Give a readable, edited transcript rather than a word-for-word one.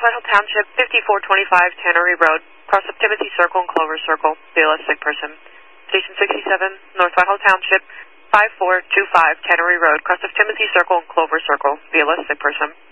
North Whitehall Township, 5425 Tannery Road, cross of Timothy Circle and Clover Circle, BLS sick person. Station 67, North Whitehall Township, 5425 Tannery Road, cross of Timothy Circle and Clover Circle, BLS sick person.